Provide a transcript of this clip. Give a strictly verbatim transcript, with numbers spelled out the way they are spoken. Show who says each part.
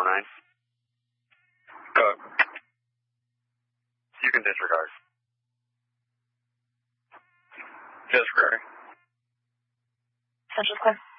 Speaker 1: four nine.
Speaker 2: Uh,
Speaker 1: You can disregard.
Speaker 2: disregarding.
Speaker 3: Central Square.